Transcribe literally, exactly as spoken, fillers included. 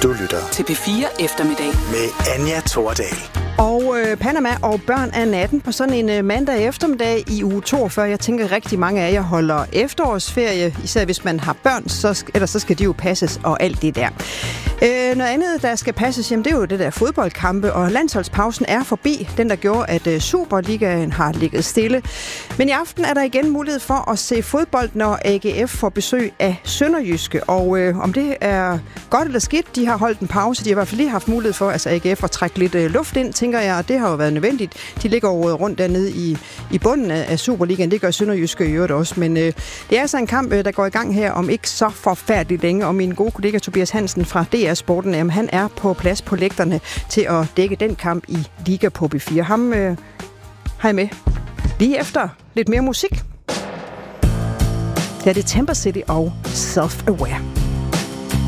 Du lytter til P fire Eftermiddag med Anja Thordal. Og øh, Panama og børn af natten på sådan en øh, mandag eftermiddag i uge toogfyrre. Jeg tænker, rigtig mange af jer holder efterårsferie, især hvis man har børn, så, ellers så skal de jo passes og alt det der. Øh, noget andet, der skal passes, jamen, det er jo det der fodboldkampe, og landsholdspausen er forbi. Den, der gjorde, at øh, Superligaen har ligget stille. Men i aften er der igen mulighed for at se fodbold, når A G F får besøg af Sønderjyske. Og øh, om det er godt eller skidt, de har holdt en pause. De har i hvert fald lige haft mulighed for, altså A G F, at trække lidt øh, luft ind, tænker jeg, og det har jo været nødvendigt. De ligger jo rundt dernede i, i bunden af Superligaen. Det gør Sønderjyske i øvrigt også. Men øh, det er altså en kamp, der går i gang her om ikke så forfærdeligt længe. Og min gode kollega Tobias Hansen fra D R Sporten, jamen, han er på plads på lægterne til at dække den kamp i Liga på P fire. Ham øh, har jeg med lige efter lidt mere musik. Det er det Temper City og Self-Aware.